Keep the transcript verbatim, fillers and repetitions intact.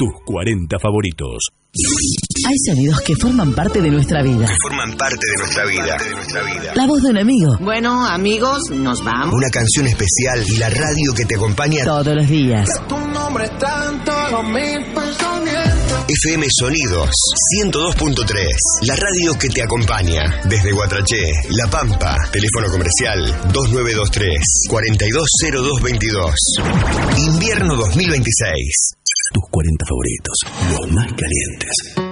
Tus cuarenta favoritos. Hay sonidos que forman parte de nuestra vida. Que forman parte de nuestra vida. De nuestra vida. La voz de un amigo. Bueno, amigos, nos vamos. Una canción especial y la radio que te acompaña todos los días. Tu nombre está en todos mis pensamientos. F M Sonidos ciento dos punto tres. La radio que te acompaña. Desde Guatraché, La Pampa. Teléfono comercial dos nueve dos tres, cuatro dos cero dos veintidós. Invierno dos mil veintiséis. Tus cuarenta favoritos, los más calientes.